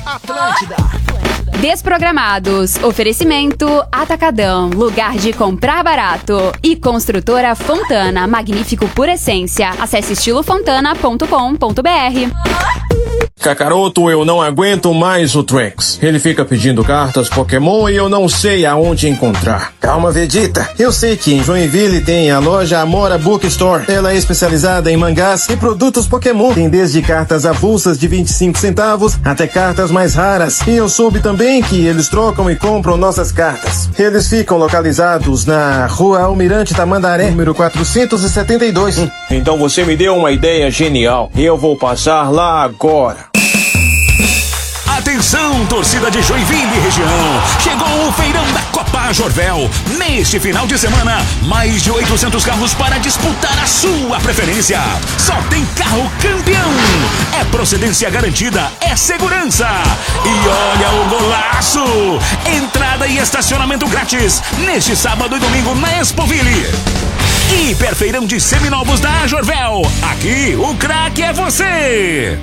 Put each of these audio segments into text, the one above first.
Atlântida. Desprogramados. Oferecimento Atacadão, lugar de comprar barato. E Construtora Fontana, magnífico por essência. Acesse estilofontana.com.br. Kakaroto, eu não aguento mais o Trunks. Ele fica pedindo cartas Pokémon e eu não sei aonde encontrar. Calma, Vegeta. Eu sei que em Joinville tem a loja Amora Bookstore. Ela é especializada em mangás e produtos Pokémon. Tem desde cartas avulsas de 25 centavos até cartas mais raras. E eu soube também que eles trocam e compram nossas cartas. Eles ficam localizados na Rua Almirante Tamandaré, número 472. Então você me deu uma ideia genial. Eu vou passar lá agora. Atenção, torcida de Joinville região. Chegou o feirão da Copa Jorvel. Neste final de semana, mais de 800 carros para disputar a sua preferência. Só tem carro campeão. É procedência garantida, é segurança. E olha o golaço. Entrada e estacionamento grátis. Neste sábado e domingo na Expoville. Hiperfeirão de seminovos da Jorvel. Aqui o craque é você.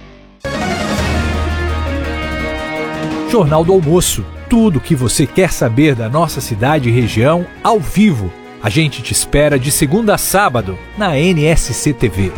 Jornal do Almoço. Tudo o que você quer saber da nossa cidade e região ao vivo. A gente te espera de segunda a sábado na NSC TV.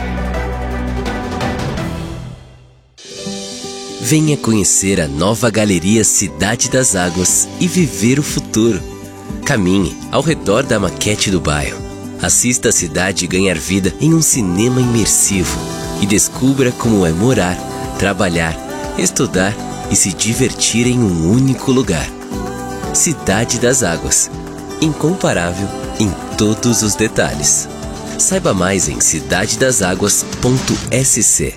Venha conhecer a nova Galeria Cidade das Águas e viver o futuro. Caminhe ao redor da maquete do bairro. Assista a cidade ganhar vida em um cinema imersivo e descubra como é morar, trabalhar, estudar e se divertir em um único lugar. Cidade das Águas. Incomparável em todos os detalhes. Saiba mais em cidadedaságuas.sc.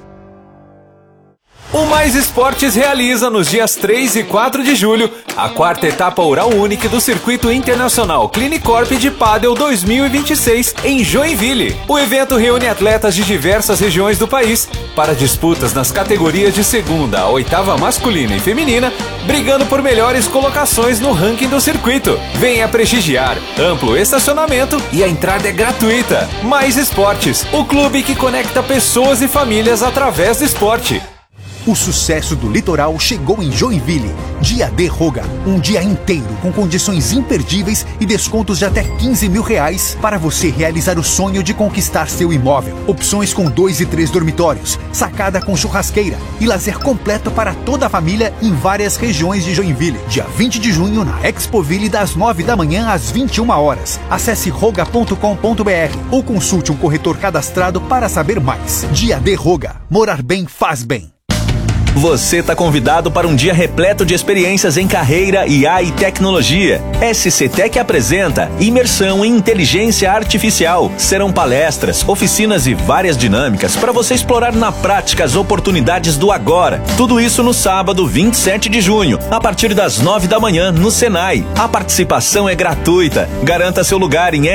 O Mais Esportes realiza nos dias 3 e 4 de julho a quarta etapa Oral Unique do Circuito Internacional Clinicorp de Pádel 2026 em Joinville. O evento reúne atletas de diversas regiões do país para disputas nas categorias de segunda a oitava masculina e feminina, brigando por melhores colocações no ranking do circuito. Venha prestigiar, amplo estacionamento e a entrada é gratuita. Mais Esportes, o clube que conecta pessoas e famílias através do esporte. O sucesso do litoral chegou em Joinville. Dia D Roga, um dia inteiro com condições imperdíveis e descontos de até R$15 mil para você realizar o sonho de conquistar seu imóvel. Opções com 2 e 3 dormitórios, sacada com churrasqueira e lazer completo para toda a família em várias regiões de Joinville. Dia 20 de junho na Expoville das 9 da manhã às 21 horas. Acesse roga.com.br ou consulte um corretor cadastrado para saber mais. Dia D Roga, morar bem faz bem. Você está convidado para um dia repleto de experiências em carreira, IA e tecnologia. SCTech apresenta Imersão em Inteligência Artificial. Serão palestras, oficinas e várias dinâmicas para você explorar na prática as oportunidades do agora. Tudo isso no sábado, 27 de junho, a partir das 9 da manhã, no Senai. A participação é gratuita. Garanta seu lugar em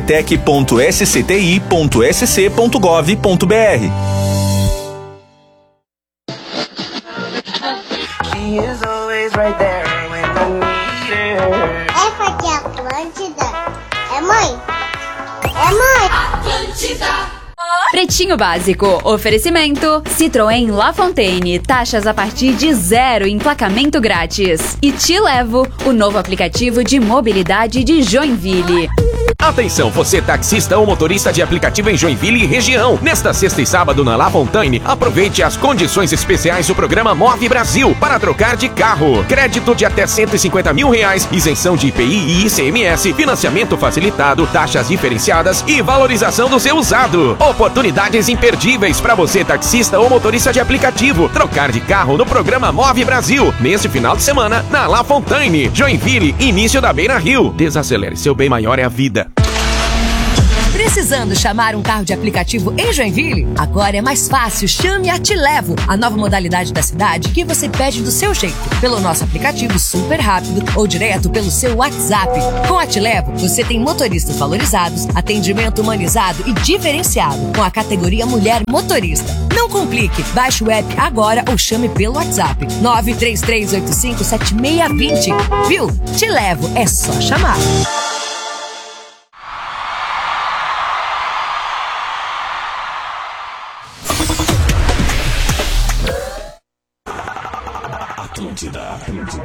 sctech.sci.sc.gov.br. Essa aqui é Atlântida. É mãe? É mãe? Atlântida. Pretinho Básico. Oferecimento Citroën La Fontaine. Taxas a partir de 0, emplacamento grátis. E Te Levo, o novo aplicativo de mobilidade de Joinville. Atenção, você taxista ou motorista de aplicativo em Joinville e região. Nesta sexta e sábado na La Fontaine, aproveite as condições especiais do programa Move Brasil para trocar de carro. Crédito de até R$150 mil, isenção de IPI e ICMS, financiamento facilitado, taxas diferenciadas e valorização do seu usado. Oportunidades imperdíveis para você taxista ou motorista de aplicativo. Trocar de carro no programa Move Brasil. Neste final de semana, na La Fontaine, Joinville, início da Beira Rio. Desacelere, seu bem maior é a vida. Precisando chamar um carro de aplicativo em Joinville? Agora é mais fácil, chame a Te Levo, a nova modalidade da cidade que você pede do seu jeito, pelo nosso aplicativo super rápido ou direto pelo seu WhatsApp. Com a Te Levo, você tem motoristas valorizados, atendimento humanizado e diferenciado, com a categoria Mulher Motorista. Não complique, baixe o app agora ou chame pelo WhatsApp 933857620. Viu? Te Levo, é só chamar. Atlântida.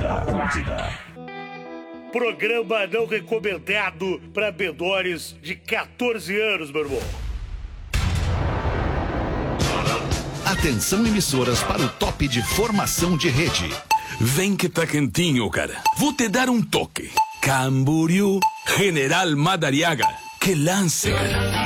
Programa não recomendado para menores de 14 anos, meu irmão. Atenção, emissoras, para o top de formação de rede. Vem que tá quentinho, cara. Vou te dar um toque. Camboriú, General Madariaga. Que lance, cara.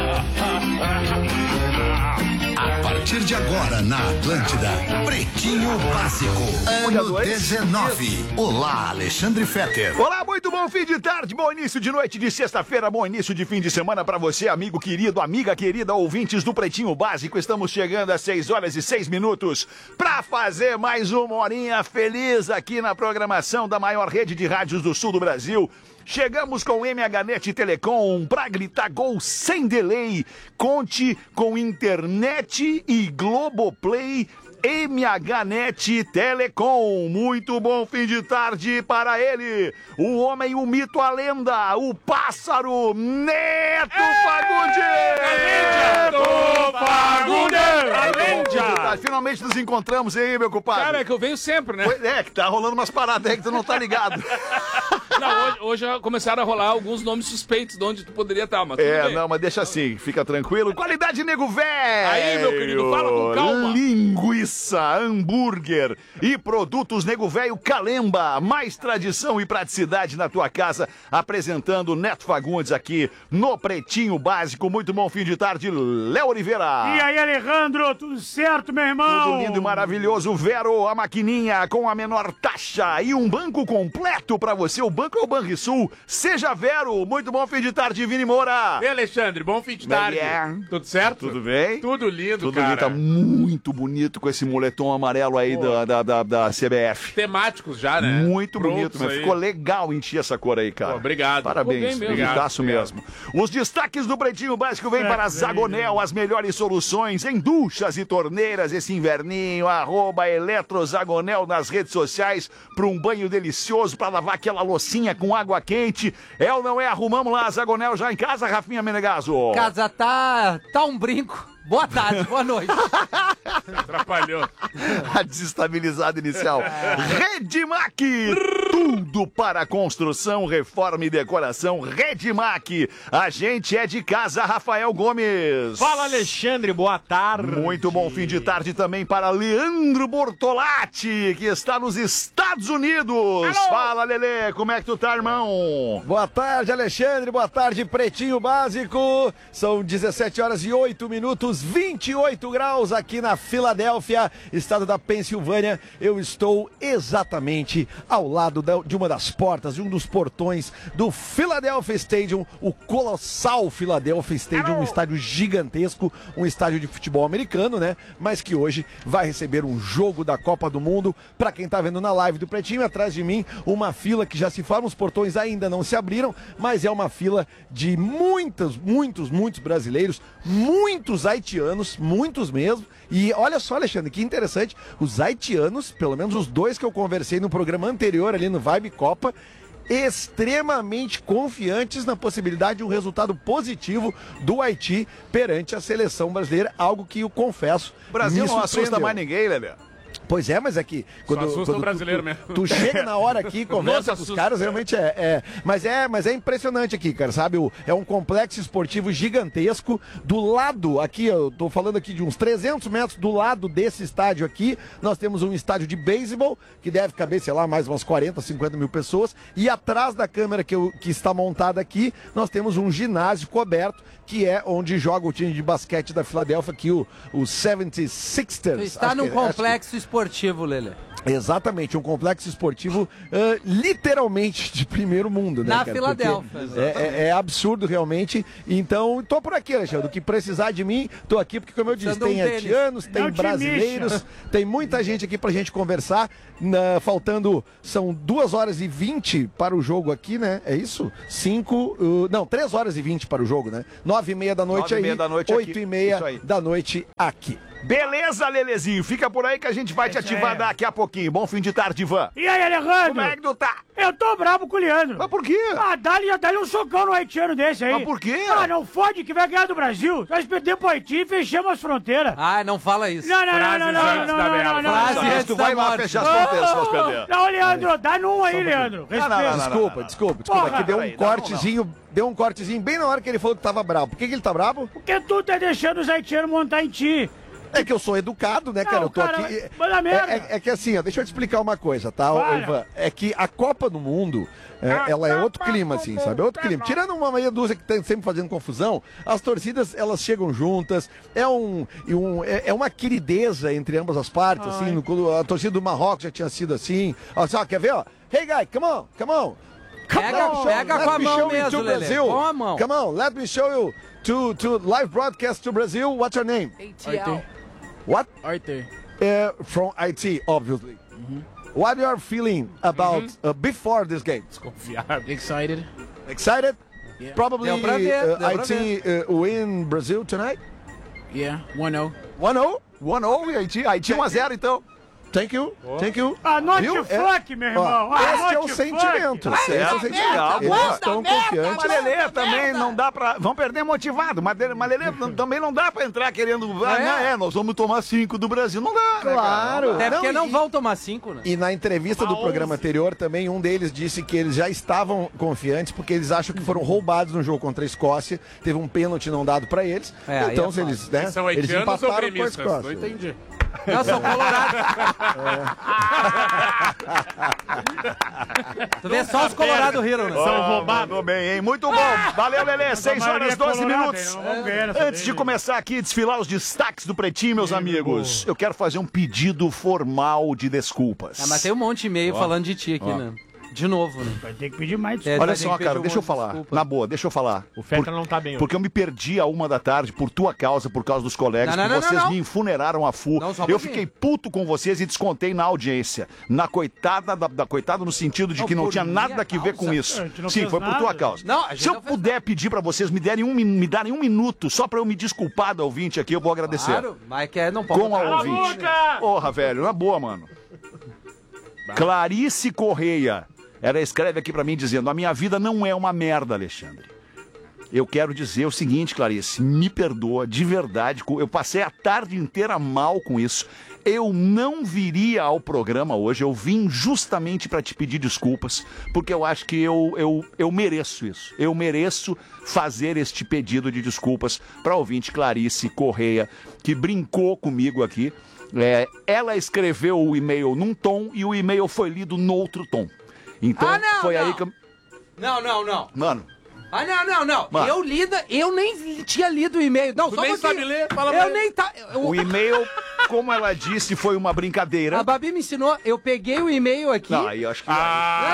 A partir de agora na Atlântida, Pretinho Básico, ano 19. Olá, Alexandre Fetter. Olá, muito bom fim de tarde, bom início de noite de sexta-feira, bom início de fim de semana pra você, amigo querido, amiga querida, ouvintes do Pretinho Básico. Estamos chegando às 6h06 pra fazer mais uma horinha feliz aqui na programação da maior rede de rádios do sul do Brasil. Chegamos com MHNet Telecom pra gritar gol sem delay. Conte com internet e Globoplay. MHNet Telecom. Muito bom fim de tarde para ele, o homem, o mito, a lenda, o pássaro, Neto Fagundes! Finalmente nos encontramos aí, meu compadre. Cara, é que eu venho sempre, né? É, que tá rolando umas paradas aí que tu não tá ligado. Não, hoje começaram a rolar alguns nomes suspeitos de onde tu poderia estar, mas tudo bem. Não, mas deixa assim, fica tranquilo. Qualidade Nego Velho! Aí, meu querido, fala com calma. Linguiça, hambúrguer e produtos Nego Velho Calemba. Mais tradição e praticidade na tua casa. Apresentando Neto Fagundes aqui no Pretinho Básico. Muito bom fim de tarde, Léo Oliveira. E aí, Alejandro, tudo certo, meu irmão? Tudo lindo e maravilhoso. Vero, a maquininha com a menor taxa e um banco completo pra você. O banco é o Banrisul. Seja Vero. Muito bom fim de tarde, Vini Moura. E Alexandre, bom fim de tarde. Tudo certo? Tudo bem? Tudo lindo, Tudo cara. lindo, tá muito bonito com esse moletom amarelo aí da CBF. Temáticos já, né? Muito bonito, mas ficou legal encher essa cor aí, cara. Pô, obrigado. Parabéns, bonitaço mesmo. Os destaques do Pretinho Básico vêm para Zagonel, as melhores soluções em duchas e torneiras esse inverninho, @eletrozagonel nas redes sociais, para um banho delicioso, para lavar aquela loucinha com água quente. É ou não é? Arrumamos lá a Zagonel já em casa, Rafinha Menegaso? Casa tá um brinco. Boa tarde, boa noite. Atrapalhou. A desestabilizada inicial. Redmac, tudo para construção, reforma e decoração. Redmac, a gente é de casa, Rafael Gomes. Fala, Alexandre, boa tarde. Muito bom fim de tarde também para Leandro Bortolatti, que está nos Estados Unidos. Alô. Fala, Lelê, como é que tu tá, irmão? Boa tarde, Alexandre, boa tarde, Pretinho Básico. São 17h08, 28 graus aqui na Filadélfia, estado da Pensilvânia. Eu estou exatamente ao lado de uma das portas, de um dos portões do Philadelphia Stadium, o colossal Philadelphia Stadium, um estádio gigantesco, um estádio de futebol americano, né? Mas que hoje vai receber um jogo da Copa do Mundo. Pra quem tá vendo na live do Pretinho, atrás de mim, uma fila que já se forma, os portões ainda não se abriram, mas é uma fila de muitos brasileiros, muitos haitianos, muitos mesmo. E olha só, Alexandre, que interessante, os haitianos, pelo menos os dois que eu conversei no programa anterior ali no Vibe Copa, extremamente confiantes na possibilidade de um resultado positivo do Haiti perante a seleção brasileira, algo que eu confesso, o Brasil não assusta mais ninguém, Lelê. Pois é, mas aqui quando o brasileiro mesmo. Tu chega na hora aqui, conversa com os caras, realmente mas é impressionante aqui, cara, sabe? É um complexo esportivo gigantesco. Do lado aqui, eu tô falando aqui de uns 300 metros do lado desse estádio aqui, nós temos um estádio de beisebol que deve caber, sei lá, mais umas 40, 50 mil pessoas. E atrás da câmera que está montada aqui, nós temos um ginásio coberto, que é onde joga o time de basquete da Filadélfia, aqui o 76ers. Está num complexo esportivo, Lelê. Exatamente, um complexo esportivo literalmente de primeiro mundo, né? Na Filadélfia. É absurdo realmente. Então, tô por aqui, Alexandre. O que precisar de mim, tô aqui porque, como eu disse, tem haitianos, tem brasileiros, tem muita gente aqui pra gente conversar. Faltando, são 2h20 para o jogo aqui, né? É isso? 3h20 para o jogo, né? 9h30 da noite aí, 8h30 da noite aqui. Beleza, Lelezinho? Fica por aí que a gente vai te ativar daqui a pouquinho. Bom fim de tarde, Ivan. E aí, Alejandro? Como é que tu tá? Eu tô bravo com o Leandro. Mas por quê? Dá-lhe um socão no haitiano desse aí. Mas por quê? Não fode que vai ganhar do Brasil. Nós perdemos pro Haiti e fechamos as fronteiras. Não fala isso. Não. Tu vai lá fechar as fronteiras se nós perder. Não, Leandro, dá num aí, Leandro. Desculpa. Que deu um cortezinho bem na hora que ele falou que tava bravo. Por que ele tá bravo? Porque tu tá deixando os haitianos montar em ti. É que eu sou educado, né, cara? Eu tô aqui. Manda merda. É que assim, ó, deixa eu te explicar uma coisa, tá, Ivan? É que a Copa do Mundo, ela é outro clima, assim, sabe? É outro clima. Tirando uma meia dúzia que tá sempre fazendo confusão, as torcidas, elas chegam juntas, é uma querideza entre ambas as partes, assim. A torcida do Marrocos já tinha sido assim. Ó, quer ver, ó? Hey, guy, come on. Pega com a mão mesmo, Lelê. Com a mão. Come on, let me show you to live broadcast to Brazil. What's your name? ATL. What? Arte. From IT, obviously. What you are feeling about before this game? Excited. Excited? Yeah. Probably IT win Brazil tonight? Yeah, 1-0. 1-0? 1-0 e Haiti 1-0, então. Thank you. Anote o fuck, meu irmão. Esse é o sentimento. Eles estão confiantes. Mas Lelê também não dá pra... Vão perder motivado. Mas Lelê também não dá pra entrar querendo... nós vamos tomar 5 do Brasil. Não dá, claro. Até porque não vão tomar 5, né? E na entrevista do programa anterior também, um deles disse que eles já estavam confiantes porque eles acham que foram roubados no jogo contra a Escócia. Teve um pênalti não dado pra eles. Então, se eles, né? Eles empataram com a Escócia. Não entendi. Não, são colorados. Tu vê só os colorados riram, né? São roubados bem, hein? Muito bom. Valeu, Lelê. 6 horas, 12 minutos. Antes de começar aqui, desfilar os destaques do Pretinho, meus amigos, eu quero fazer um pedido formal de desculpas. Mas tem um monte de e-mail falando de ti aqui, né? De novo, né? Vai ter que pedir mais. Olha só, cara, deixa eu falar. Desculpa. Na boa, deixa eu falar. O Fetra não tá bem hoje. Porque eu me perdi a 1 da tarde por tua causa, por causa dos colegas, porque vocês me enfuneraram a FU. Eu fiquei puto com vocês e descontei na audiência. Na coitada, coitada no sentido de que não tinha nada que ver com isso. Sim, foi por tua causa. Se eu puder pedir pra vocês me darem um minuto só pra eu me desculpar da ouvinte aqui, eu vou agradecer. Claro, mas não pode. Com a ouvinte. Porra, velho, na boa, mano. Clarice Correia. Ela escreve aqui pra mim dizendo: a minha vida não é uma merda, Alexandre. Eu quero dizer o seguinte, Clarice, me perdoa, de verdade, eu passei a tarde inteira mal com isso. Eu não viria ao programa hoje, eu vim justamente pra te pedir desculpas, porque eu acho que eu mereço isso. Eu mereço fazer este pedido de desculpas pra ouvinte Clarice Correia, que brincou comigo aqui. Ela escreveu o e-mail num tom e o e-mail foi lido noutro tom. Então, foi aí que eu... Não. Mano. Não. Mano. Eu nem tinha lido o e-mail. Não, tu só nem sabe ler, fala eu nem tá. O e-mail, como ela disse, foi uma brincadeira. A Babi me ensinou, eu peguei o e-mail aqui. Não, aí eu acho que... Não.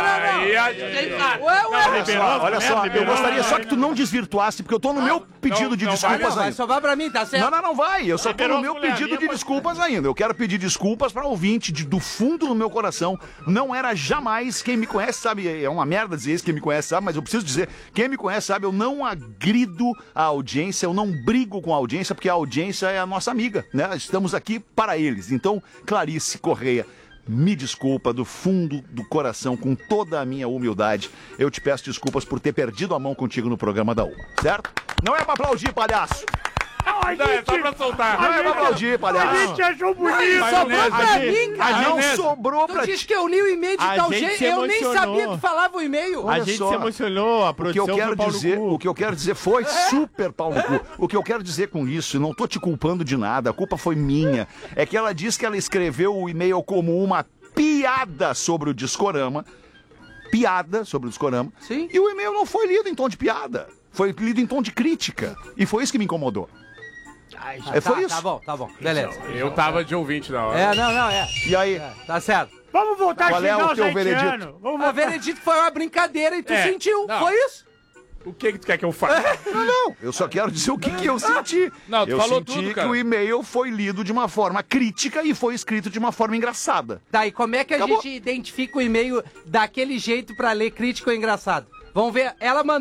Olha só, eu gostaria só que tu não desvirtuasse, porque eu tô no meu pedido de desculpas ainda. Só vai pra mim, tá certo? Não vai. Eu só tô no meu pedido de desculpas ainda. Eu quero pedir desculpas pra ouvinte do fundo do meu coração. Não era jamais, quem me conhece sabe, é uma merda dizer isso, quem me conhece sabe, mas eu preciso dizer, quem me conhece sabe, eu não agrido a audiência, eu não brigo com a audiência, porque a audiência é a nossa amiga, né? Estamos aqui para eles. Então, Clarice Correia, me desculpa do fundo do coração, com toda a minha humildade. Eu te peço desculpas por ter perdido a mão contigo no programa da UMA, certo? Não é pra aplaudir, palhaço! É só pra soltar. Não é pra aplaudir, palhaço. A gente achou bonito. Sobrou pra mim, cara. Não sobrou pra ti. Tu disse que eu li o e-mail de tal jeito, eu nem sabia que falava o e-mail. A gente se emocionou, a produção o que eu quero dizer foi super pau no cu. O que eu quero dizer com isso, não tô te culpando de nada, a culpa foi minha. É que ela disse que ela escreveu o e-mail como uma piada sobre o Discorama. Sim. E o e-mail não foi lido em tom de piada. Foi lido em tom de crítica. E foi isso que me incomodou. Foi isso. Tá bom. Beleza. Eu tava de ouvinte na hora. E aí? Tá certo. Vamos voltar Qual a xingar o teu veredito? O veredito foi uma brincadeira e tu sentiu. Não. Foi isso? O que tu quer que eu faça? Não. Eu só quero dizer o que eu senti. Não, tu eu falou senti tudo, que cara. o e-mail foi lido de uma forma crítica e foi escrito de uma forma engraçada. Tá, e como é que a gente identifica o e-mail daquele jeito pra ler crítico ou engraçado? Vamos ver. Ela mandou...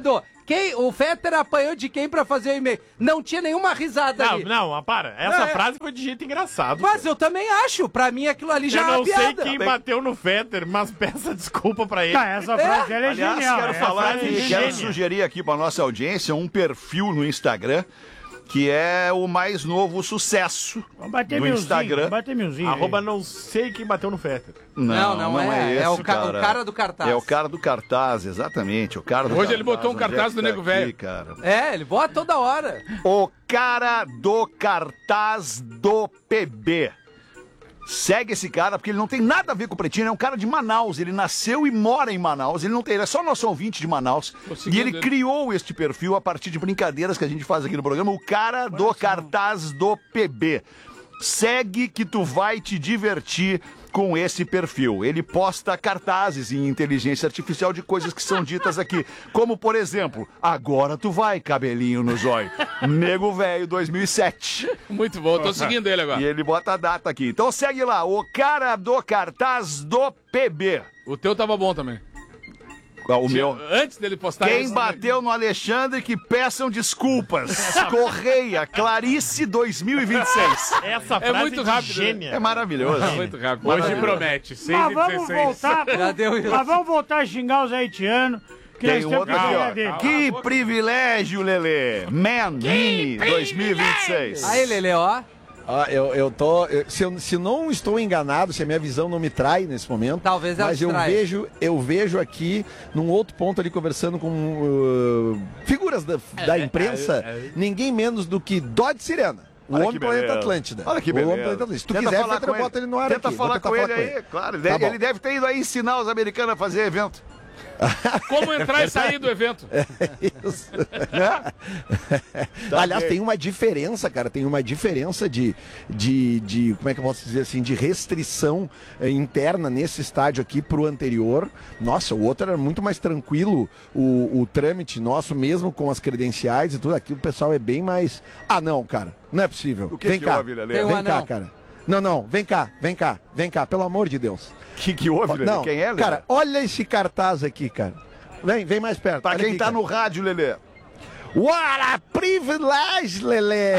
quem? O Fetter apanhou de quem pra fazer o e-mail? Não tinha nenhuma risada ali. Não, para. Essa frase foi de jeito engraçado. Mas eu também acho. Pra mim aquilo ali já é uma piada. Eu não sei quem bateu no Fetter, mas peça desculpa pra ele. Essa frase é genial. Aliás, quero sugerir aqui pra nossa audiência um perfil no Instagram que é o mais novo sucesso do Instagram. Arroba não sei quem bateu no Fetter. Não é esse, é o cara do cartaz. É o cara do cartaz, exatamente. O cara do Hoje cartaz, ele botou um cartaz do Nego Velho. Ele bota toda hora. O cara do cartaz do PB. Segue esse cara, porque ele não tem nada a ver com o Pretinho, ele é um cara de Manaus, ele nasceu e mora em Manaus, ele é só nosso ouvinte de Manaus, e ele criou este perfil a partir de brincadeiras que a gente faz aqui no programa, o cara do cartaz do PB. Segue que tu vai te divertir com esse perfil. Ele posta cartazes em inteligência artificial de coisas que são ditas aqui, como por exemplo, agora tu vai, cabelinho no zóio. Nego Velho 2007. Muito bom, tô seguindo ele agora. E ele bota a data aqui. Então segue lá, o cara do cartaz do PB. O teu tava bom também. O meu. Antes dele postar. Quem bateu no Alexandre que peçam desculpas. Correia, Clarice 2026. Essa frase muito rápido. Gênia. É maravilhoso. É muito rápido. Hoje promete. 6 Mas e vamos 16. voltar. Mas vamos voltar a xingar os haitianos. Tem um outro aqui, ó. Que privilégio, Lelê. Mini 2026. Aí, Lelê, ó. Se não estou enganado, se a minha visão não me trai nesse momento, talvez ela mas eu vejo aqui, num outro ponto ali, conversando com figuras da imprensa, ninguém menos do que Dodge Sirena. O Homem Planeta Atlântida. Olha que beleza. O Homem Planeta Atlântida. Se tu quiser, eu boto ele no ar aqui. Tenta falar com ele aí, claro. Ele deve ter ido aí ensinar os americanos a fazer evento. Como entrar e sair do evento. Isso. Aliás, tem uma diferença, cara. Tem uma diferença de como é que eu posso dizer assim, de restrição interna nesse estádio aqui pro anterior. Nossa, o outro era muito mais tranquilo, o trâmite nosso, mesmo com as credenciais e tudo. Aqui o pessoal é bem mais... Ah, não, cara. Não é possível. Vem cá. Vem cá, cara. Não, vem cá, pelo amor de Deus. Que houve, Lelê? Não, Quem é, Lelê? Cara, olha esse cartaz aqui, cara. Vem mais perto. Pra olha quem aqui, tá cara. no rádio, Lelê. What a privilege, Lelê!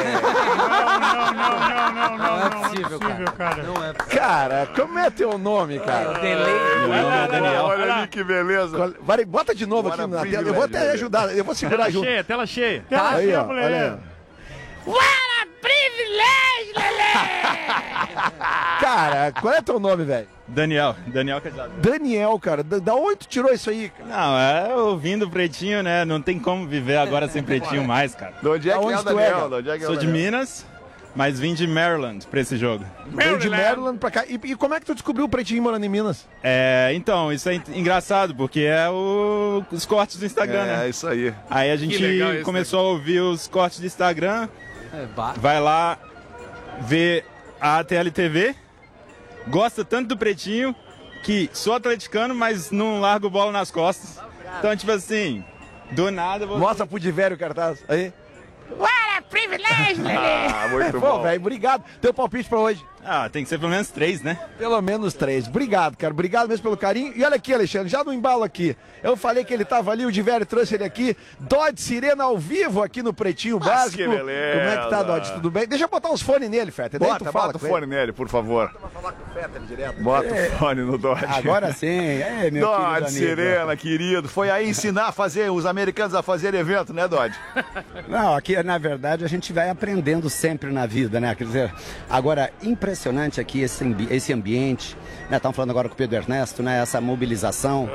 Não é possível, cara. Não é possível. Cara, como é teu nome, cara? Daniel. Olha ali que beleza. Bota de novo aqui na tela. Eu vou até ajudar, eu vou segurar junto. Tela cheia. Aí, ó, olha. What a privilege, Lelê! Cara, qual é teu nome, velho? Daniel Cajado. Daniel, cara, da onde tu tirou isso aí? Cara? Não, ouvindo Pretinho, né? Não tem como viver agora sem Pretinho mais, cara. De onde é que é o Daniel? Sou de Minas, mas vim de Maryland pra esse jogo. Veio de Maryland pra cá. E como é que tu descobriu o Pretinho morando em Minas? Então, isso é engraçado, porque é os cortes do Instagram, né? É, isso aí. Aí a gente começou a ouvir os cortes do Instagram, vai lá ver a ATL TV, gosta tanto do Pretinho que sou atleticano, mas não largo bola nas costas. Então, tipo assim, do nada... Mostra pro Divério o cartaz. Aí. What a privilege, Lelê! Muito bom. Velho, obrigado. Teu palpite pra hoje? Tem que ser pelo menos 3, né? Pelo menos 3. Obrigado, cara. Obrigado mesmo pelo carinho. E olha aqui, Alexandre, já no embalo aqui. Eu falei que ele tava ali, o Divério trouxe ele aqui. Dodge Sirena ao vivo aqui no Pretinho Básico. Que beleza. Como é que tá, Dodge? Tudo bem? Deixa eu botar uns fones nele, Fetter. Bota o fone nele, por favor. Falar com o Fetter direto. Bota o fone no Dodge. Agora sim. Meu Dodge querido Sirena, querido. Foi aí ensinar a fazer os americanos a fazer evento, né, Dodge? Não, aqui, na verdade, a gente vai aprendendo sempre na vida, né? Quer dizer, agora, impressionante aqui esse ambiente, né? Estamos falando agora com o Pedro Ernesto, né? Essa mobilização,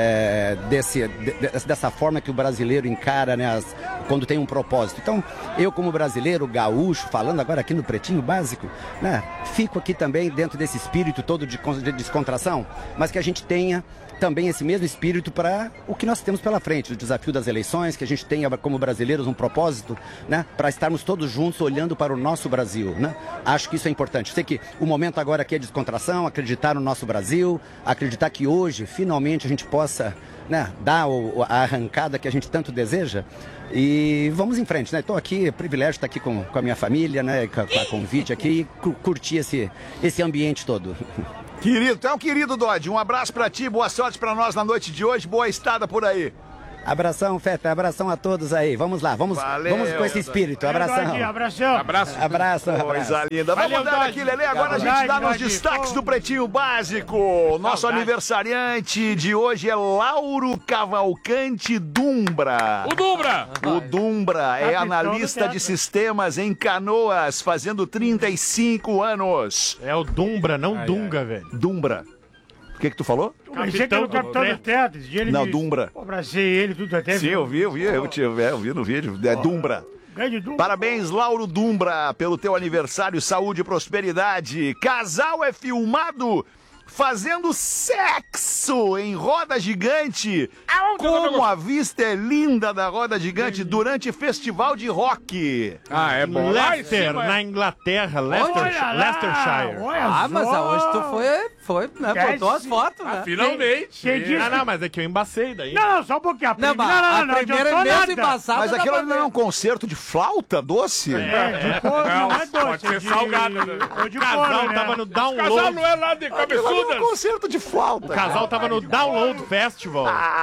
dessa forma que o brasileiro encara, né? Quando tem um propósito. Então, eu como brasileiro, gaúcho, falando agora aqui no Pretinho Básico, né? Fico aqui também dentro desse espírito todo de descontração, mas que a gente tenha também esse mesmo espírito para o que nós temos pela frente, o desafio das eleições, que a gente tenha como brasileiros um propósito, né, para estarmos todos juntos olhando para o nosso Brasil, né? Acho que isso é importante. Sei que o momento agora aqui é descontração, acreditar no nosso Brasil, acreditar que hoje, finalmente, a gente possa, né, dar a arrancada que a gente tanto deseja. E vamos em frente, né? Estou aqui, privilégio estar aqui com a minha família, né, com a convite aqui, curtir esse ambiente todo. Querido, tu é um querido, Dodge. Um abraço pra ti, boa sorte pra nós na noite de hoje, boa estada por aí. Abração, Feta, abração a todos aí. Vamos lá, vamos com esse espírito. Abração. Abraço. Coisa linda. Vamos dar aqui, Lelê. Agora a gente dá nos destaques do Pretinho Básico. Nosso aniversariante de hoje é Lauro Cavalcante Dumbra. O Dumbra é analista de sistemas em Canoas, fazendo 35 anos. É o Dumbra, não Dunga, velho. Dumbra. O que tu falou? Achei que era o capitão do teatro. Não, Dumbra. Abracei ele, tudo até. Sim, eu vi no vídeo. É Dumbra. Parabéns, Lauro Dumbra, pelo teu aniversário, saúde e prosperidade. Casal é filmado fazendo sexo em roda gigante. Como a vista é linda da roda gigante durante festival de rock. É bom. Leicester, na Inglaterra, Leicestershire. Mas hoje tu foi, né? Botou as fotos, né? Finalmente. Não, mas é que eu embacei daí. Não, só um pouquinho. A primeira mesmo embaçada. Mas aquilo não é um concerto de flauta doce? Não é doce. Pode ser salgado, né? O casal tava no Download. O casal não é lá de cabeçudas. É um concerto de flauta. O casal tava no Download Festival.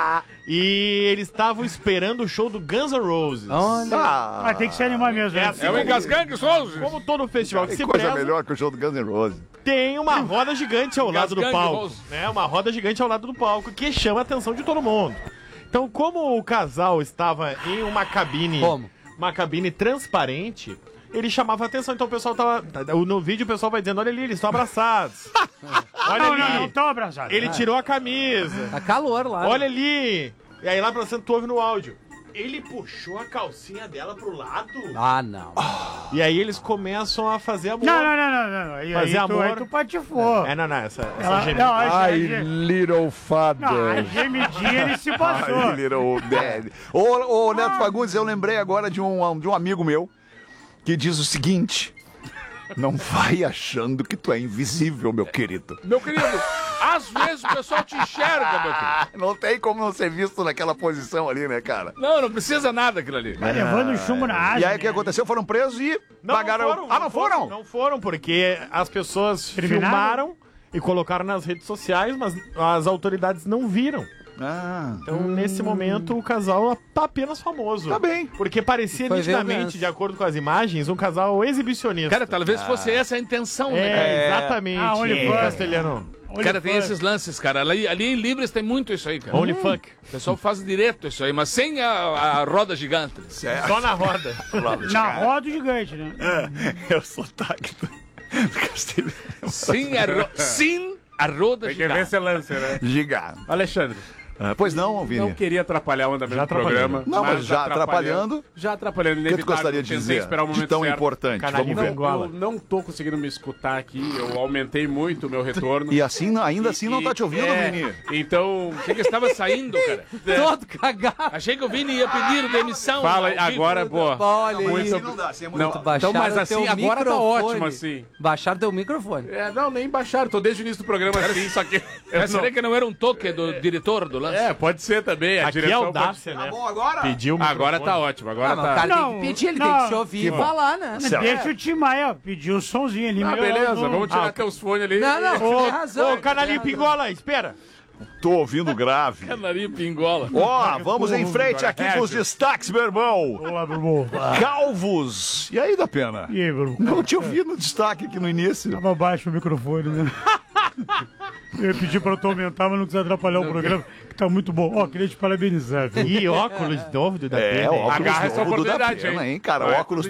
E eles estavam esperando o show do Guns N' Roses. Mas tem que se animar mesmo. É o Engasgangue Roses. Como todo festival que se coisa preza, melhor que o show do Guns N' Roses. Tem uma roda gigante ao lado do palco. Né? Uma roda gigante ao lado do palco que chama a atenção de todo mundo. Então, como o casal estava em uma cabine, uma cabine transparente, ele chamava a atenção. Então o pessoal tava. No vídeo o pessoal vai dizendo: olha ali, eles estão abraçados. Olha ali. Não estão abraçados. Ele tirou a camisa. Tá calor lá. Olha ali. E aí lá pra cima tu ouve no áudio. Ele puxou a calcinha dela pro lado. Não. E aí eles começam a fazer amor. Não. Fazer amor. Aí tu patifou. Essa Ai, little father. Não, a gemidinha ele se passou. Ai, little daddy. Ô, Neto Fagundes, eu lembrei agora de um amigo meu que diz o seguinte: não vai achando que tu é invisível, meu querido. Meu querido, às vezes o pessoal te enxerga, meu querido. Não tem como não ser visto naquela posição ali, né, cara? Não precisa nada aquilo ali. Tá levando um chumbo na asa. E aí o que aconteceu? Foram presos e pagaram. Não foram? Não foram, porque as pessoas filmaram e colocaram nas redes sociais, mas as autoridades não viram. Então, nesse momento, o casal tá apenas famoso. Tá bem. Porque parecia nitidamente, de acordo com as imagens, um casal exibicionista. Cara, talvez fosse essa a intenção, né? Exatamente. Castelhano. Cara, tem esses lances, cara. Ali em Libras tem muito isso aí, cara. Only fuck. O pessoal faz direto isso aí, mas sem a roda gigante. Só na roda. Na roda gigante, né? É o sotaque do Castelhano. Sim, a roda gigante. Tem que ver esse lance, né? Gigante. Alexandre. Pois não, Vini? Não queria atrapalhar o andamento do programa. Não, mas já atrapalhando. Já atrapalhando. O que tu gostaria de dizer esperar o momento de tão certo. importante? Vamos ver. Eu não tô conseguindo me escutar aqui. Eu aumentei muito o meu retorno. E assim, ainda assim não tá te ouvindo, Vini? Então, achei que estava saindo, cara. Todo cagado. Achei que o Vini ia pedir demissão. Fala aí, agora, boa. Olha muito... Não dá, assim é não, muito então, mas assim, agora tá ótimo, assim. Baixaram teu microfone. Não, nem baixaram. Tô desde o início do programa assim, só que... Será que não era um toque do diretor do lance? Pode ser também. A direção é audácia, né? Tá bom agora? Pediu agora tá ótimo. Agora tá... O cara tem que pedir, ele tem que se ouvir e falar, né? Deixa o Tim Maia pedir o somzinho ali. Beleza, vamos tirar teus fones ali. Não, tem razão. Ô, canalinho pingola, espera. Tô ouvindo grave. Canarinho pingola. Vamos em frente aqui com os destaques, meu irmão. Olá, meu irmão. Calvos. E aí, da Pena? E aí, meu irmão? Não te ouvi no destaque aqui no início. Tava baixo o microfone, né? Eu ia pedir pra tu aumentar, mas não quis atrapalhar o programa, que tá muito bom. Queria te parabenizar, viu? E óculos novo do da Pena. Óculos Agarra essa novo do da oportunidade, Pena, hein, cara? Óculos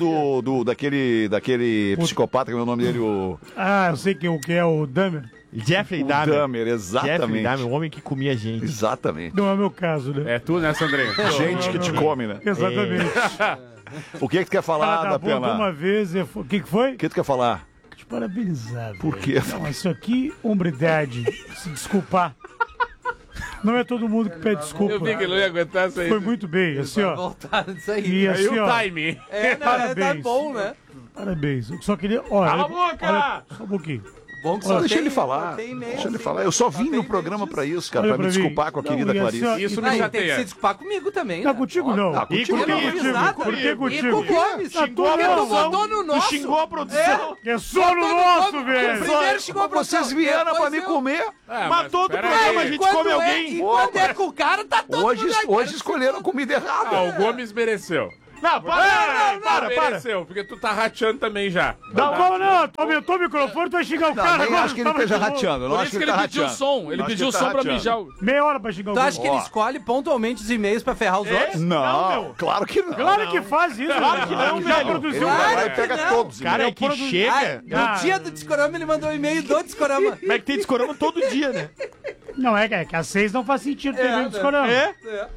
daquele psicopata, que é o nome dele, o... eu sei quem é o Dahmer. Jeffrey Dahmer. Jeffrey Exatamente. Dahmer, o homem que comia gente. Exatamente. Não é o meu caso, né? É tu, né, Sandrinho? Gente que te come, né? Exatamente. O que tu quer falar, da Pena? Uma vez, o que foi? O que tu quer falar? Te parabenizar. Por quê? Não, isso aqui, hombridade, se desculpar. Não é todo mundo que pede desculpa. Eu vi que ele não ia aguentar isso aí. Foi muito bem, assim, ó. Voltar disso aí. E assim, o ó. timing. Parabéns. Tá bom, né? Parabéns. Eu só queria. Olha, Cala a boca! Olha, só um pouquinho. Bom que Só só deixa tem- ele falar. tem e-mail, Deixa ele sim. falar. Eu só vim no programa pra isso, cara, Olha pra me pra mim. desculpar com a querida Não, Clarice. Isso Não, me e tem que se chateia. desculpar comigo também. Tá né? contigo não. Tá contigo Por que não. contigo? nada. Por que E contigo? com o Gomes. Tá Xingou a tudo Porque tu produção. botou no Tu nosso. xingou a produção. É só no nosso, velho. Primeiro xingou a produção. Vocês vieram depois pra me eu. comer. Mas todo pera programa aí. a gente Quando come é- alguém. E quando é com o cara, tá todo Hoje, mundo aí, hoje cara. escolheram comida errada. O Gomes mereceu. Não, para. Mereceu, porque tu tá rateando também já. Não, tu aumentou o microfone, tu vai xingar o cara nem agora. acho que ele tava esteja de boa. rateando. Não Por acho isso que que ele ele tá pediu o rateando. som. Ele Acho pediu o que ele som tá pra mijar. Meia hora pra xingar o Tu cara. acha que ele escolhe pontualmente os e-mails pra ferrar os outros? Não, claro que não. Claro que faz isso. Claro que não, Já velho. produziu Ele um vai lá cara. e pega não. todos. Cara, é que chega. No dia do Discorama, ele mandou um e-mail do Discorama. Mas é que tem discorama todo dia, né? Não, é que às 6 não faz sentido ter medo dos corão. É?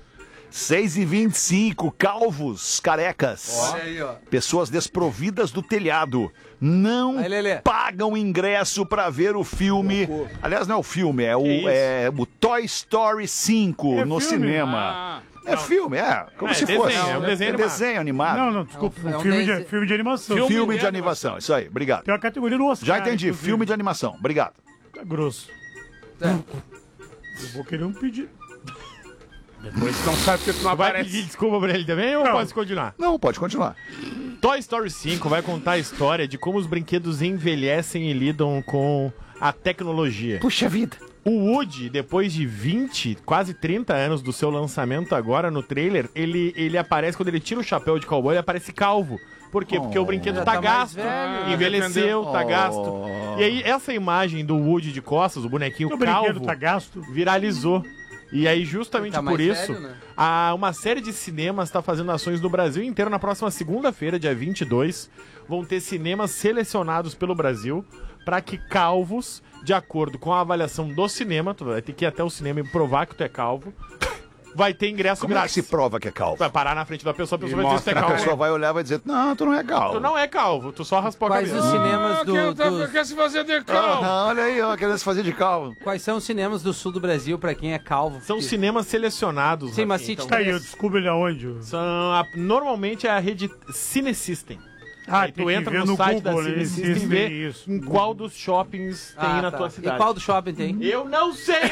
6h25, calvos, carecas. Olha aí, ó. Pessoas desprovidas do telhado. Não Aí, Lelê. pagam ingresso pra ver o filme. Aliás, não é o filme, é o Toy Story 5 É no filme? cinema. É filme, como É se desenho, fosse. é um desenho animado. desenho animado. Não, desculpa. É um filme desenho. de animação. Filme de animação, isso aí, obrigado. Tem uma categoria no Oscar. Já entendi, inclusive. filme de animação, obrigado. Tá grosso. É. Eu vou querer um pedido. Depois tu não sabe porque tu não Vai aparece. pedir desculpa pra ele também ou Não. pode continuar? Não, pode continuar. Toy Story 5 vai contar a história de como os brinquedos envelhecem e lidam com a tecnologia. Puxa vida. O Woody, depois de 20, quase 30 anos do seu lançamento agora no trailer, ele aparece, quando ele tira o chapéu de cowboy, ele aparece calvo. Por quê? Porque o brinquedo Já tá tá mais gasto, velho. envelheceu, tá Oh. gasto. E aí, essa imagem do Woody de costas, o bonequinho O brinquedo calvo, tá gasto. viralizou. E aí, justamente Tá por mais isso, velho, né? uma série de cinemas está fazendo ações no Brasil inteiro. Na próxima segunda-feira, dia 22, vão ter cinemas selecionados pelo Brasil para que calvos, de acordo com a avaliação do cinema, tu vai ter que ir até o cinema e provar que tu é calvo, vai ter ingresso Como é que grátis. se prova que é calvo? Vai parar na frente da pessoa, a pessoa E vai dizer se tu é mostra, a calvo. pessoa vai olhar e vai dizer, não, tu não é calvo. Tu não é calvo, tu só raspou a Quais cabeça. os cinemas Quer se fazer de calvo. Olha aí, ó, querendo se fazer de calvo. Quais são os cinemas do sul do Brasil pra quem é calvo? São Porque- cinemas selecionados. Sim, mas Rafinha, City então. Tá aí, eu descubro ele aonde. Normalmente é a rede Cine System. Aí tem tu que entra ver no no site Google, da né? Cine System e vê Isso. em qual dos shoppings tem Ah, na tá. tua cidade. E qual do shopping tem? Eu não sei!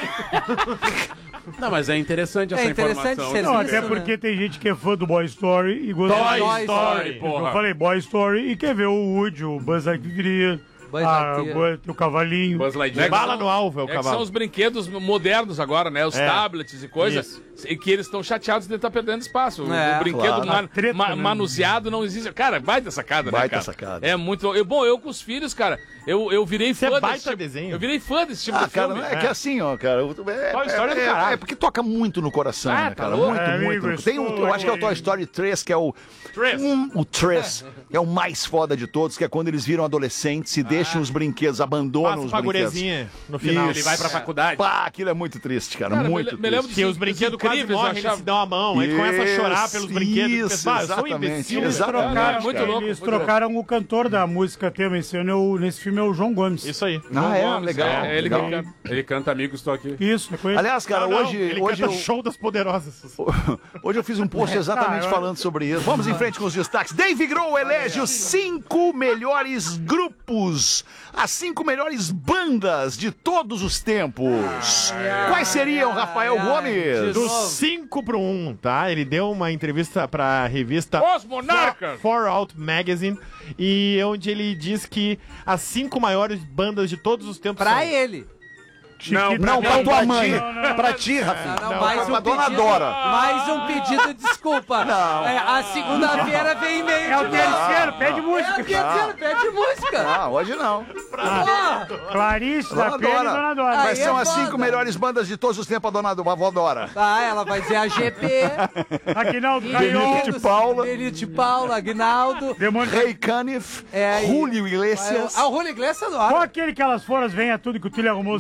Não, mas é interessante essa interessante informação. ser Não, Isso, até né? porque tem gente que é fã do Boy Story e gosta Toy Toy Story, Eu porra. falei Boy Story e quer ver o Woody, o Buzz Lightyear, Buzz Lightyear. o cavalinho. Buzz Lightyear. Bala no alvo é o É que são cavalo. os brinquedos modernos agora, né? Os É. tablets e coisas. Isso. E que eles estão chateados de estar perdendo espaço. É, O brinquedo claro. A treta, né? manuseado não existe. Cara, baita sacada, né, Baita cara? sacada. É muito... Eu com os filhos, cara, eu virei Isso é fã baita desse tipo... desenho. Eu virei fã desse tipo Ah, de cara, filme. não é que assim, ó, cara. Toy Story é do caralho. É porque toca muito no coração, Ah, né, tá cara? louco. Muito, É, muito. amigo, Tem eu acho que é o Toy Story 3, que é o. Três. O 3, que é o mais foda de todos, que é quando eles viram adolescentes e deixam os brinquedos, abandonam Passa os pra brinquedos. gurezinha no final. Ele vai pra faculdade. Pá, aquilo é muito triste, cara. Cara, muito me lembro triste. de Que os brinquedos quase incríveis, morrem, eu eles achava. se dão a mão, aí tu começa a chorar pelos brinquedos. Isso, Pensa, eu sou um exatamente, imbecil. Eles exatamente. trocaram, muito louco, eles muito trocaram o cantor da música tema esse ano, nesse filme é o João Gomes. Isso aí. Ah, é? Gomes, Legal. É, ele, legal. que canta, ele canta Amigos, Estou Aqui. Isso, é com ele. Aliás, cara, Não, hoje, ele hoje, canta eu, Show das Poderosas. hoje eu fiz um post exatamente falando sobre isso. Vamos em frente com os destaques. Dave Grohl elege os 5 melhores grupos, as 5 melhores bandas de todos os tempos. Quais seriam, Rafael Gomes? Dos 5 pro 1, tá? Ele deu uma entrevista pra revista Os Monarcas! Far Out Magazine, e onde ele diz que as 5 maiores bandas de todos os tempos Pra são... ele. Não, pra tua mãe. Pra ti, Não, Rafinha. não, mais pra um dona pedido, Dora. mais um pedido de desculpa. Não. É, a segunda-feira vem e-mail. É o de terceiro, novo. pede É música. o terceiro, pede música. Ah, hoje não. Ah, Clarice, da Dona Pena e Dora. Dona Dora. Quais Aí são é as 5 foda. melhores bandas de todos os tempos, a avó Dora? ah, ela vai dizer a GP. Aguinaldo Benito Caion, de Paula. Benito de Paula, Aguinaldo. Demônio. Rei Canif, É, Julio Iglesias. Ah, o Julio Iglesias Qual adora. aquele que elas foram, venha tudo que o Tulio arrumou os Maurício ingressos?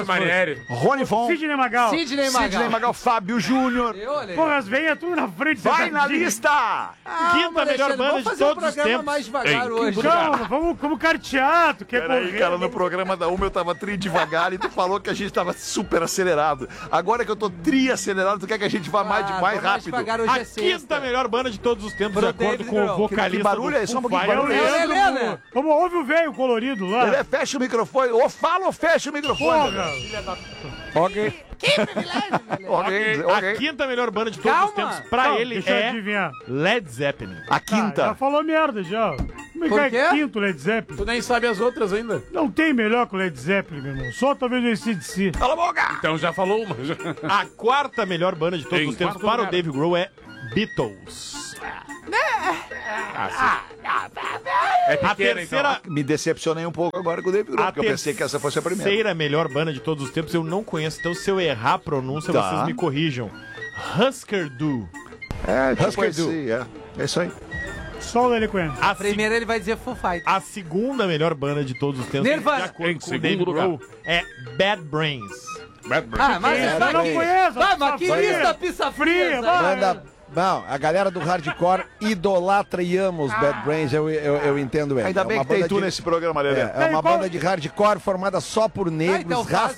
Manieri. Rony Fon. Sidney Magal. Sidney Magal. Fábio Júnior. Porra, as veias tudo na frente. Vai na lista! Quinta melhor banda de todos os tempos. Mais devagar hoje. Calma, vamos cartear. Tu quer Peraí, correr? cara, no programa da Uma eu tava tri devagar e tu falou que a gente tava super acelerado. Agora que eu tô tri acelerado, tu quer que a gente vá mais rápido? Devagar, hoje A é sexta. quinta melhor banda de todos os tempos, de acordo com o vocalista. Que barulho é esse? Só um pouquinho de barulho. Leandro, como ouve o velho colorido lá. Ele fecha o microfone. Ou fala ou fecha o microfone. Ok. A quinta melhor banda de todos os tempos, pra ele, deixa eu é adivinhar. Led Zeppelin. A quinta. Já falou merda, já. Como Por é que é quê? quinto Led Zeppelin? Tu nem sabe as outras ainda. Não tem melhor que o Led Zeppelin, meu irmão. Só talvez o AC/DC. Cala a boca! Então já falou uma. Já. A quarta melhor banda de todos Em os tempos quarto para lugar. o Dave Grohl é Beatles. É A pequena, terceira, então. Me decepcionei um pouco agora com o David Grohl, porque eu pensei que essa fosse a primeira. terceira melhor banda de todos os tempos eu não conheço, então se eu errar a pronúncia, Tá. vocês me corrijam. Husker Du. É, tipo Husker Du. esse, é isso aí. Só o Lele Coen. A, Primeiro ele vai dizer Foo Fighters. a segunda melhor banda de todos os tempos, Nirvana. de acordo Em com o Dave segundo lugar. Grohl, é Bad Brains. Bad Brains. Ah, mas Eu não conheço. Vai, mas que lista pizza fria. Banda. Não, a galera do hardcore idolatra e ama os Bad Brains, eu entendo ele. Ainda bem que tem tu nesse programa, Lelê. É uma banda de hardcore formada só por negros, então faz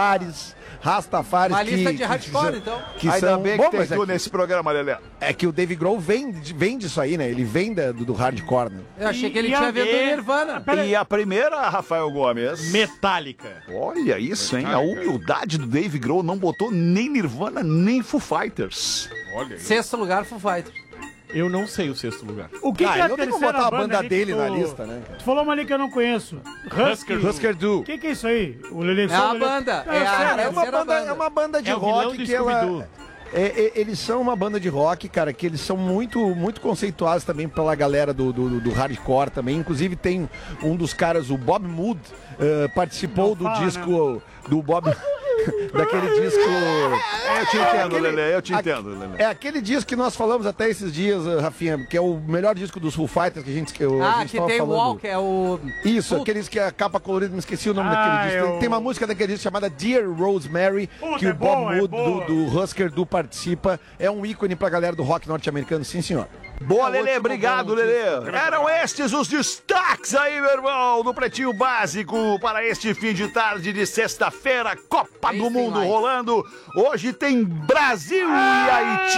Rastafares Uma lista que, de hardcore, então. que Ainda são... bem Bom, que tem mas tu nesse programa, Lelê. é que o Dave Grohl vem disso aí, né? Ele vem do hardcore, né? Eu achei que ele E tinha a- vindo do Nirvana. E a primeira, Rafael Gomes. Metallica. Olha isso, hein? A humildade do Dave Grohl não botou nem Nirvana, nem Foo Fighters. Olha aí. Sexto lugar, Foo Fighters. Eu não sei o sexto lugar. O que, que é a não tem como terceira botar a banda ali dele que na tu- lista, né? Tu falou uma ali que eu não conheço. Husker Du. O que é isso aí? O Lele É a banda. sério, É uma banda de É o vilão rock do que ela... Scooby-Doo. Eles são uma banda de rock, cara, que eles são muito conceituados também pela galera do hardcore também. Inclusive tem um dos caras, o Bob Mood, participou do disco do Bob... daquele disco... Eu te entendo, Lelê, eu te entendo, Lelê. É aquele disco que nós falamos até esses dias, Rafinha, que é o melhor disco dos Foo Fighters que a gente Que tava tem falando. Walk, é o... Isso, aqueles que é a capa colorida, me esqueci o nome daquele disco. Tem uma música daquele disco chamada Dear Rosemary, Puta, que é o Bob boa, Mood é boa. do Husker Du participa. É um ícone pra galera do rock norte-americano, sim senhor. Boa, Lelê, obrigado, Lelê. Eram estes os destaques aí, meu irmão, do Pretinho Básico para este fim de tarde de sexta-feira, Copa do Mundo rolando. Hoje tem Brasil e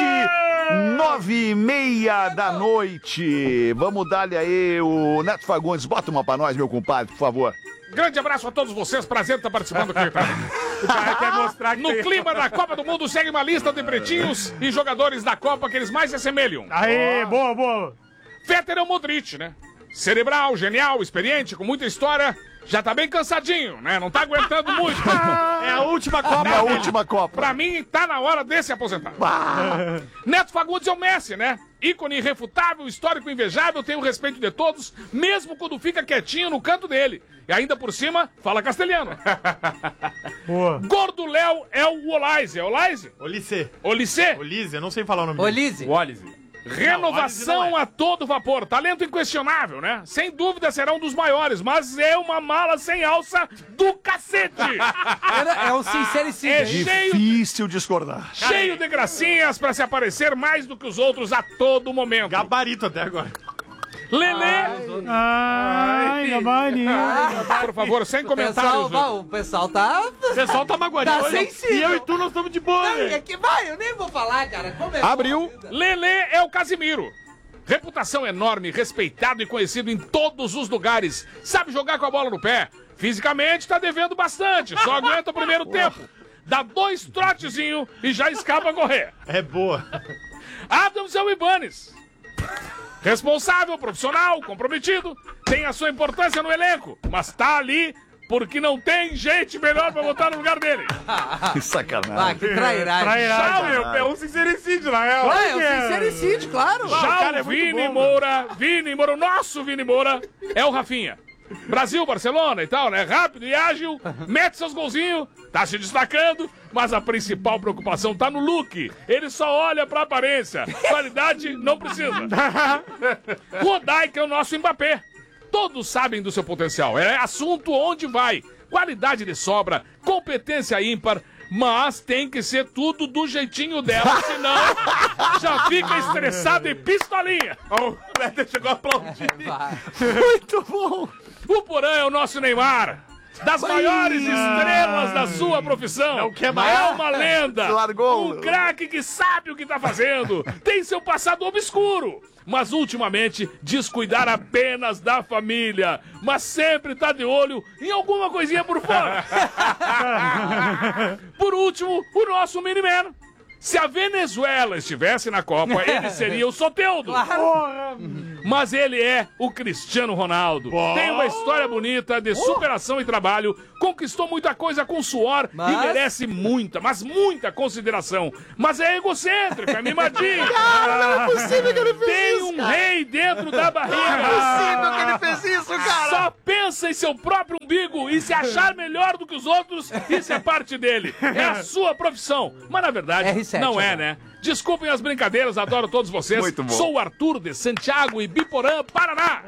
Haiti, 9h30 da noite. Vamos dar-lhe aí o Neto Fagundes. Bota uma pra nós, meu compadre, por favor. Grande abraço a todos vocês, prazer estar participando aqui, tá? O cara quer mostrar que No clima da Copa do Mundo, segue uma lista de pretinhos e jogadores da Copa que eles mais se assemelham. Aê, boa. Féter é o Modric, né? Cerebral, genial, experiente, com muita história. Já tá bem cansadinho, né? Não tá aguentando muito. É a última Copa. É a última Copa. Pra mim, tá na hora de se aposentar. Neto Fagundes é o Messi, né? Ícone irrefutável, histórico invejável, tem o respeito de todos, mesmo quando fica quietinho no canto dele. E ainda por cima, fala castelhano. Boa. Gordo Léo é o Olise. É Olise? Olise. Olise? Eu não sei falar o nome Olise. dele. Olise. Renovação a todo vapor. Talento inquestionável, né? Sem dúvida será um dos maiores, mas é uma mala sem alça do cacete. É um sincericídio. É cheio, Difícil discordar. cheio de gracinhas pra se aparecer mais do que os outros a todo momento. Gabarito até agora. Lelê, Ai, Gabani. por favor, sem comentários. O pessoal tá... O pessoal tá magoadinho. Tá hoje. sensível. E eu e tu, nós estamos de boa, Não, né? é que vai, eu nem vou falar, cara. Abriu. Lelê é o Casimiro. Reputação enorme, respeitado e conhecido em todos os lugares. Sabe jogar com a bola no pé. Fisicamente tá devendo bastante, só aguenta o primeiro tempo. Dá 2 trotezinhos e já escapa a correr. É boa. Adams é o Ibanez. Responsável, profissional, comprometido, tem a sua importância no elenco, mas tá ali porque não tem gente melhor pra botar no lugar dele. Que sacanagem. Que trairagem. Já, meu, é um sincericídio, na real. É um sincericídio, claro. Já o Vini Moura, o nosso Vini Moura, é o Rafinha. Brasil, Barcelona e tal, né? Rápido e ágil, mete seus golzinhos, tá se destacando, mas a principal preocupação tá no look. Ele só olha pra aparência. Qualidade não precisa. Rodai, que é o nosso Mbappé. Todos sabem do seu potencial. É assunto onde vai. qualidade de sobra, competência ímpar, mas tem que ser tudo do jeitinho dela, senão já fica estressado e pistolinha. O Kleber chegou a aplaudir. Muito bom. O Porã é o nosso Neymar. Das maiores estrelas da sua profissão. Não quer mais. É uma lenda. Largou. Um craque que sabe o que tá fazendo. Tem seu passado obscuro. Mas ultimamente diz cuidar apenas da família. Mas sempre tá de olho em alguma coisinha por fora. Por último, o nosso Miniman. Se a Venezuela estivesse na Copa, ele seria o Soteldo. Mas ele é o Cristiano Ronaldo. Tem uma história bonita de superação e trabalho, conquistou muita coisa com suor e merece muita, mas muita consideração. Mas é egocêntrico, é mimadinho. Cara, não é possível que ele fez Tem isso, um cara. rei dentro da barriga. Não é possível que ele fez isso, cara. Só pensa em seu próprio umbigo e se achar melhor do que os outros, isso é parte dele. É a sua profissão. Mas na verdade, R7, não é, né? Desculpem as brincadeiras, adoro todos vocês. Muito bom. Sou o Arthur de Santiago e Biporã, Paraná.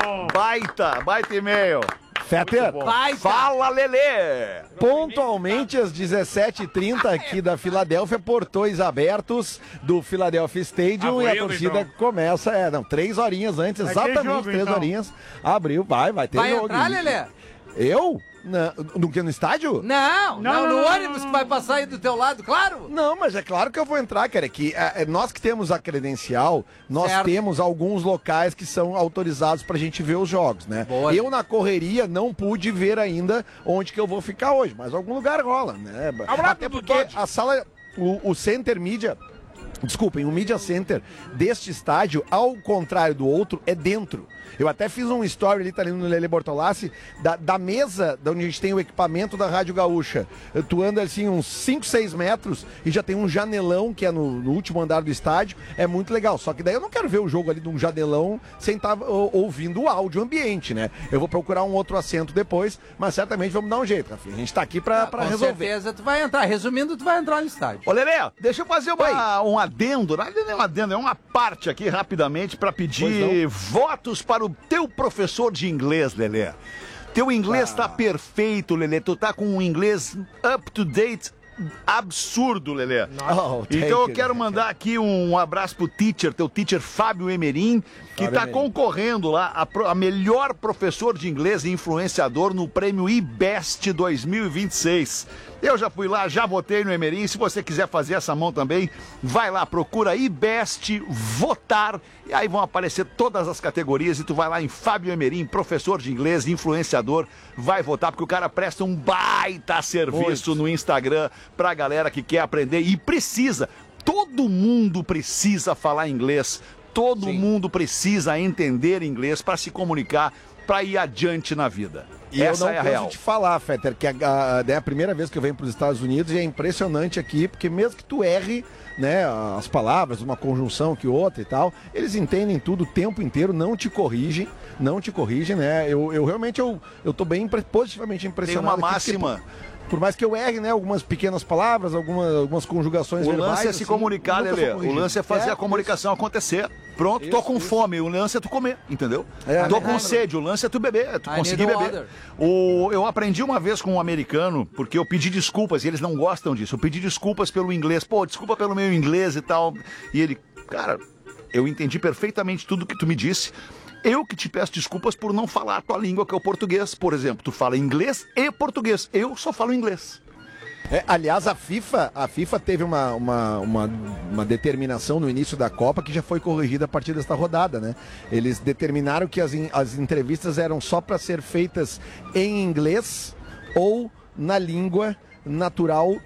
Baita e-mail. Fetter, Fala, Lelê. pontualmente às 17h30 aqui da Filadélfia, portões abertos do Philadelphia Stadium e a Abrindo, torcida então. começa, 3 horinhas antes, Vai ter exatamente jogo, 3 então. horinhas, abriu, vai ter Vai jogo. entrar, Lelê? Eu? No que, no estádio? Não, Não, no não, ônibus não, que vai passar aí do teu lado, claro. Não, mas é claro que eu vou entrar, cara. Que nós que temos a credencial, nós Certo. temos alguns locais que são autorizados pra gente ver os jogos, né? Boa. Eu, na correria, não pude ver ainda onde que eu vou ficar hoje, mas algum lugar rola, né? Até porque a sala, o Center Media, desculpem, o Media Center deste estádio, ao contrário do outro, é dentro. Eu até fiz um story ali, tá ali no Lele Bortolassi, da mesa de onde a gente tem o equipamento da Rádio Gaúcha. Tu anda assim uns 5, 6 metros e já tem um janelão que é no último andar do estádio. É muito legal. Só que daí eu não quero ver o jogo ali de um janelão sem estar ouvindo o áudio ambiente, né? Eu vou procurar um outro assento depois, mas certamente vamos dar um jeito, Rafinha. A gente tá aqui pra Com resolver. certeza tu vai entrar. Resumindo, tu vai entrar no estádio. Ô, Lelê, deixa eu fazer um adendo. Não é um adendo, é uma parte aqui rapidamente pra pedir votos para o teu professor de inglês, Lelê. Teu inglês tá perfeito, Lelê. Tu tá com um inglês up to date absurdo, Lelê. Então eu quero mandar aqui um abraço pro teu teacher Fábio Emerim, que tá concorrendo lá a melhor professor de inglês e influenciador no prêmio IBEST 2026. Eu já fui lá, já votei no Emerim. Se você quiser fazer essa mão também, vai lá, procura IBEST, votar, e aí vão aparecer todas as categorias, e tu vai lá em Fábio Emerim, professor de inglês, influenciador, vai votar, porque o cara presta um baita serviço no Instagram pra galera que quer aprender e precisa. Todo mundo precisa falar inglês, todo mundo precisa entender inglês para se comunicar, para ir adiante na vida. E Essa eu não é a canso real. de falar, Fetter, que é a primeira vez que eu venho para os Estados Unidos e é impressionante aqui, porque mesmo que tu erre, né, as palavras, uma conjunção que outra e tal, eles entendem tudo o tempo inteiro, não te corrigem, né? Eu realmente eu tô bem positivamente impressionado. Tem uma aqui, porque, máxima. Por mais que eu erre, né, algumas pequenas palavras, algumas conjugações O verbais. lance é se assim, comunicar, nunca Lelê. sou O corrigido. lance é fazer a comunicação acontecer. Pronto, tô com fome. O lance é tu comer, entendeu? Tô com sede. O lance é tu beber, é tu conseguir beber. Eu aprendi uma vez com um americano, porque eu pedi desculpas e eles não gostam disso. Eu pedi desculpas pelo inglês. Pô, desculpa pelo meu inglês e tal. E ele, cara, eu entendi perfeitamente tudo que tu me disse. Eu que te peço desculpas por não falar a tua língua, que é o português. Por exemplo, tu fala inglês e português. Eu só falo inglês. Aliás, a FIFA teve uma determinação no início da Copa que já foi corrigida a partir desta rodada, né? Eles determinaram que as entrevistas eram só para ser feitas em inglês ou na língua natural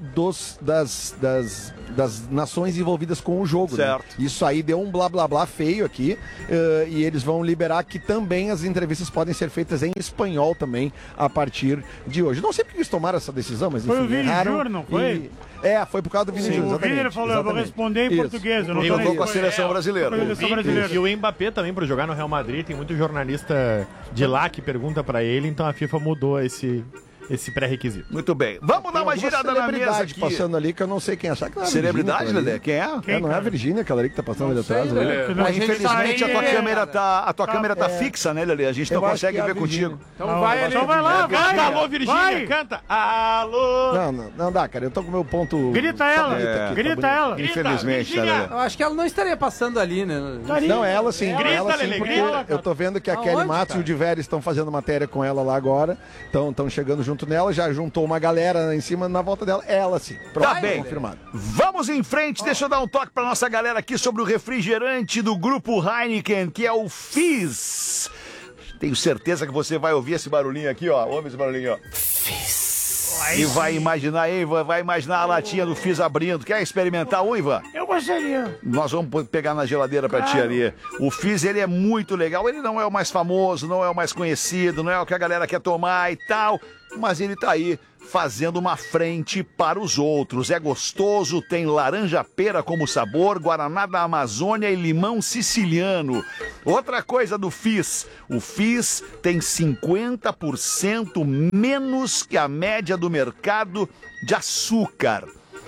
das nações envolvidas com o jogo. Certo. Né? Isso aí deu um blá blá blá feio aqui, e eles vão liberar que também as entrevistas podem ser feitas em espanhol também a partir de hoje. Não sei porque eles tomaram essa decisão, mas enfim, Foi o Vini erraram. Júnior, não foi? Foi por causa do Vini Júnior. O Vini falou, eu vou responder em português. Eu não Eu vou com a seleção brasileira. E o Mbappé também, para jogar no Real Madrid, tem muito jornalista de lá que pergunta para ele, então a FIFA mudou esse esse pré-requisito. Muito bem. Vamos dar uma girada na mesa aqui. Passando ali que eu não sei quem achar. Que Celebridade, Lelê? Quem é? Não é a Virgínia, aquela ali que tá passando ali atrás. Mas infelizmente a tua câmera tá fixa, né, Lelê? A gente não consegue ver contigo. Então vai ali. Então vai lá, vai. Canta, alô, Virgínia, canta. Alô. Não dá, cara. Eu tô com o meu ponto... Grita ela. Grita ela. Infelizmente, né, Lelê? Eu acho que ela não estaria passando ali, né? Não, ela sim. Grita, Ela sim, Lelê, porque grita. eu tô vendo que a Kelly Matos e o Diveres estão fazendo matéria com ela lá agora. Estão chegando junto nela. Já juntou uma galera em cima, na volta dela. Ela sim. Pronto, Tá bem. confirmado. Vamos em frente. Deixa eu dar um toque pra nossa galera aqui sobre o refrigerante do grupo Heineken, que é o Fizz. Tenho certeza que você vai ouvir esse barulhinho aqui, ó. Ouve esse barulhinho, ó. Fizz. E vai imaginar, hein, Ivan? Vai imaginar a latinha do Fizz abrindo. Quer experimentar um, Ivan? Eu gostaria. Nós vamos pegar na geladeira pra ti ali. O Fizz, ele é muito legal. Ele não é o mais famoso, não é o mais conhecido, não é o que a galera quer tomar e tal. Mas ele tá aí fazendo uma frente para os outros. É gostoso, tem laranja-pera como sabor, guaraná da Amazônia e limão siciliano. Outra coisa do Fizz, o Fizz tem 50% menos que a média do mercado de açúcar.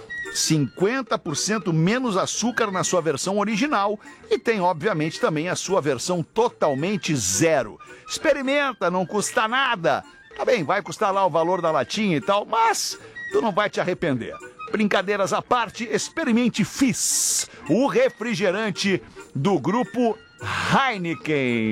50% menos açúcar na sua versão original e tem, obviamente, também a sua versão totalmente zero. Experimenta, não custa nada. Tá bem, vai custar lá o valor da latinha e tal, mas tu não vai te arrepender. Brincadeiras à parte, experimente Fizz, o refrigerante do grupo Heineken.